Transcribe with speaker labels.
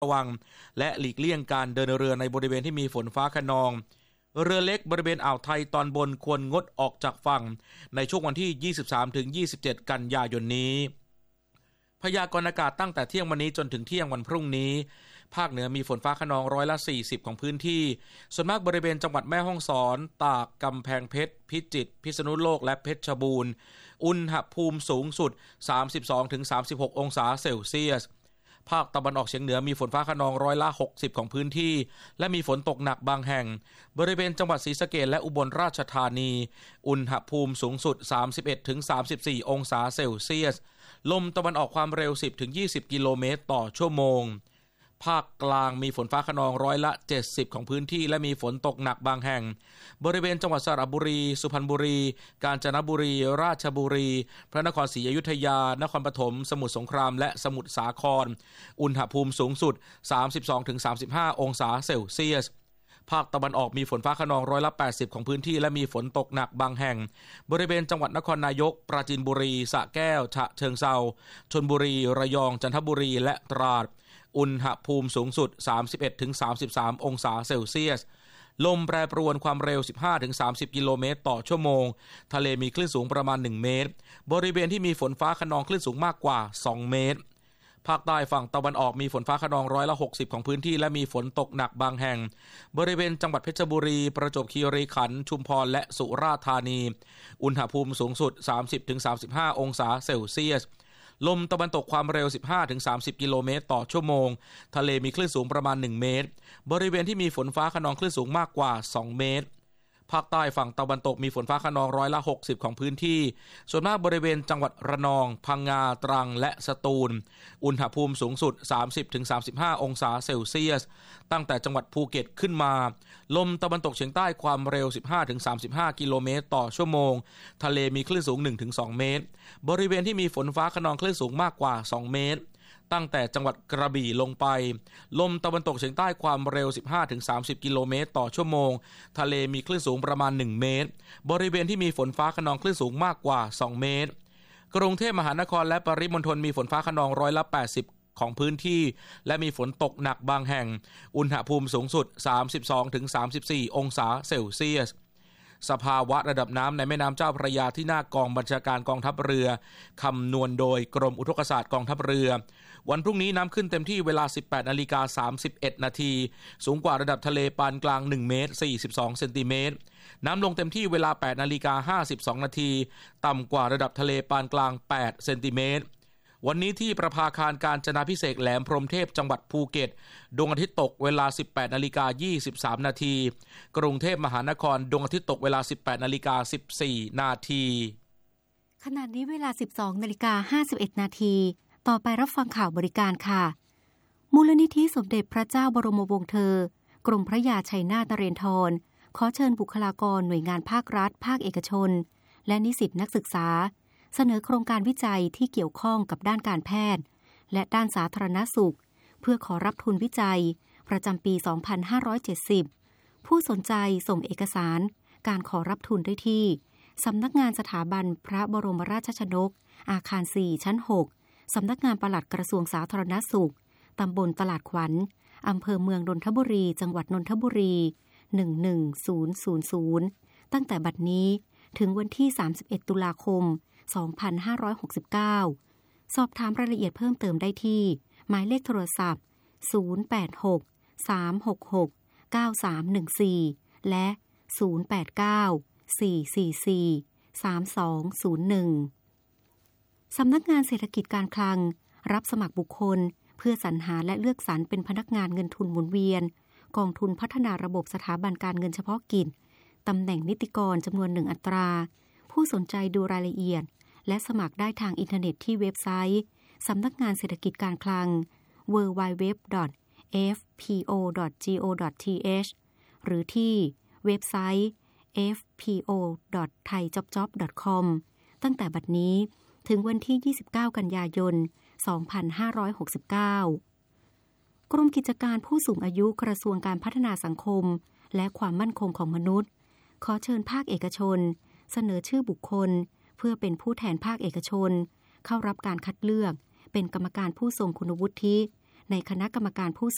Speaker 1: ระวังและหลีกเลี่ยงการเดินเรือในบริเวณที่มีฝนฟ้าคะนองเรือเล็กบริเวณอ่าวไทยตอนบนควรงดออกจากฝั่งในช่วงวันที่ 23-27 กันยายนนี้พยากรณ์อากาศตั้งแต่เที่ยงวันนี้จนถึงเที่ยงวันพรุ่งนี้ภาคเหนือมีฝนฟ้าคะนอง40%ของพื้นที่ส่วนมากบริเวณจังหวัดแม่ฮ่องสอนตากกำแพงเพชรพิจิตรพิษณุโลกและเพชรบูรณ์อุณหภูมิสูงสุด 32-36 องศาเซลเซียสภาคตะวันออกเฉียงเหนือมีฝนฟ้าคะนอง60%ของพื้นที่และมีฝนตกหนักบางแห่งบริเวณจังหวัดศรีสะเกษและอุบลราชธานีอุณหภูมิสูงสุด 31-34 องศาเซลเซียสลมตะวันออกความเร็ว 10-20 กิโลเมตรต่อชั่วโมงภาคกลางมีฝนฟ้าคะนอง70%ของพื้นที่และมีฝนตกหนักบางแห่งบริเวณจังหวัดสระบุรีสุพรรณบุรีกาญจนบุรีราชบุรีพระนครศรีอยุธยานครปฐมสมุทรสงครามและสมุทรสาครอุณหภูมิสูงสุด 32-35 องศาเซลเซียสภาคตะวันออกมีฝนฟ้าคะนอง80%ของพื้นที่และมีฝนตกหนักบางแห่งบริเวณจังหวัดนครนายกปราจีนบุรีสระแก้วฉะเชิงเทราชลบุรีระยองจันทบุรีและตราดอุณหภูมิสูงสุด 31-33 องศาเซลเซียสลมแปรปรวนความเร็ว 15-30 กิโลเมตรต่อชั่วโมงทะเลมีคลื่นสูงประมาณ1เมตรบริเวณที่มีฝนฟ้าคะนองคลื่นสูงมากกว่า2เมตรภาคใต้ฝั่งตะวันออกมีฝนฟ้าคะนอง60%ของพื้นที่และมีฝนตกหนักบางแห่งบริเวณจังหวัดเพชรบุรีประจวบคีรีขันธ์ชุมพรและสุราษฎร์ธานีอุณหภูมิสูงสุด 30-35 องศาเซลเซียสลมตะวันตกความเร็ว 15-30 กิโลเมตรต่อชั่วโมงทะเลมีคลื่นสูงประมาณ1เมตรบริเวณที่มีฝนฟ้าคะนองคลื่นสูงมากกว่า2เมตรภาคใต้ฝั่งตะวันตกมีฝนฟ้าคะนอง60%ของพื้นที่ส่วนมากบริเวณจังหวัดระนองพังงาตรังและสตูลอุณหภูมิสูงสุด 30-35 องศาเซลเซียสตั้งแต่จังหวัดภูเก็ตขึ้นมาลมตะวันตกเฉียงใต้ความเร็ว 15-35 กิโลเมตรต่อชั่วโมงทะเลมีคลื่นสูง 1-2 เมตรบริเวณที่มีฝนฟ้าคะนองคลื่นสูงมากกว่า2เมตรตั้งแต่จังหวัดกระบี่ลงไปลมตะวันตกเฉียงใต้ความเร็ว 15-30 กิโลเมตรต่อชั่วโมงทะเลมีคลื่นสูงประมาณ1เมตรบริเวณที่มีฝนฟ้าคะนองคลื่นสูงมากกว่า2เมตรกรุงเทพมหานครและปริมณฑลมีฝนฟ้าคะนอง80%ของพื้นที่และมีฝนตกหนักบางแห่งอุณหภูมิสูงสุด 32-34 องศาเซลเซียสสภาวะระดับน้ำในแม่น้ำเจ้าพระยาที่หน้ากองบัญชาการกองทัพเรือคำนวณโดยกรมอุทกศาสตร์กองทัพเรือวันพรุ่งนี้น้ำขึ้นเต็มที่เวลา 18:31 น.สูงกว่าระดับทะเลปานกลาง1เมตร42เซนติเมตรน้ำลงเต็มที่เวลา 8:52 น.ต่ำกว่าระดับทะเลปานกลาง8เซนติเมตรวันนี้ที่ประภาคารกาญจนาภิเษกแหลมพรหมเทพจังหวัดภูเก็ตดวงอาทิตย์ตกเวลา 18:23 น.กรุงเทพมหานครดวงอาทิตย์ตกเวลา 18:14 น.
Speaker 2: ขณะนี้เวลา 12:51 น.ต่อไปรับฟังข่าวบริการค่ะมูลนิธิสมเด็จพระเจ้าบรมวงศ์เธอกรมพระยาชัยนาทนเรศวรขอเชิญบุคลากรหน่วยงานภาครัฐภาคเอกชนและนิสิตนักศึกษาเสนอโครงการวิจัยที่เกี่ยวข้องกับด้านการแพทย์และด้านสาธารณสุขเพื่อขอรับทุนวิจัยประจำปี 2570 ผู้สนใจส่งเอกสารการขอรับทุนได้ที่สำนักงานสถาบันพระบรมราชชนกอาคาร 4 ชั้น 6 สำนักงานปลัดกระทรวงสาธารณสุขตำบลตลาดขวัญอำเภอเมืองนนทบุรีจังหวัดนนทบุรี 11000 ตั้งแต่บัดนี้ถึงวันที่ 31 ตุลาคม 2569 สอบถามรายละเอียดเพิ่มเติมได้ที่หมายเลขโทรศัพท์ 086-366-9314 และ 089-444-3201 สำนักงานเศรษฐกิจการคลังรับสมัครบุคคลเพื่อสรรหาและเลือกสรรเป็นพนักงานเงินทุนหมุนเวียนกองทุนพัฒนาระบบสถาบันการเงินเฉพาะกิจตำแหน่งนิติกรจำนวน1อัตราผู้สนใจดูรายละเอียดและสมัครได้ทางอินเทอร์เน็ตที่เว็บไซต์สำนักงานเศรษฐกิจการคลัง www.fpo.go.th หรือที่เว็บไซต์ fpo.thaiJobJob.com ตั้งแต่บัดนี้ถึงวันที่ 29 กันยายน 2569 กรมกิจการผู้สูงอายุกระทรวงการพัฒนาสังคมและความมั่นคงของมนุษย์ขอเชิญภาคเอกชนเสนอชื่อบุคคลเพื่อเป็นผู้แทนภาคเอกชนเข้ารับการคัดเลือกเป็นกรรมการผู้ทรงคุณวุฒิในคณะกรรมการผู้